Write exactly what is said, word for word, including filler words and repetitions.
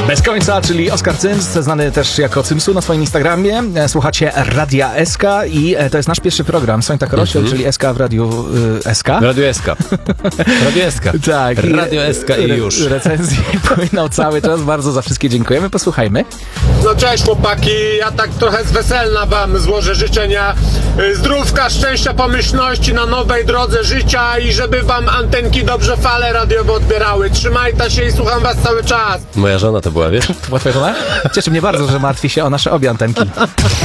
Bez końca, czyli Oskar Cyms, znany też jako Cymsu na swoim Instagramie. Słuchacie Radia S K i to jest nasz pierwszy program, Sońta Korosiel, mm-hmm. czyli S K w Radiu y, S K. Radio S K. Radio S K. Tak. Radio S K i już. Recenzje płyną cały czas, bardzo za wszystkie dziękujemy, posłuchajmy. No cześć chłopaki, ja tak trochę z weselna wam złożę życzenia zdrówka, szczęścia, pomyślności na nowej drodze życia i żeby wam antenki dobrze fale radiowe odbierały. Trzymajcie się i słucham was cały czas. Moja żona to była, wiesz? To była twoja żona? Cieszy mnie bardzo, że martwi się o nasze obie antenki.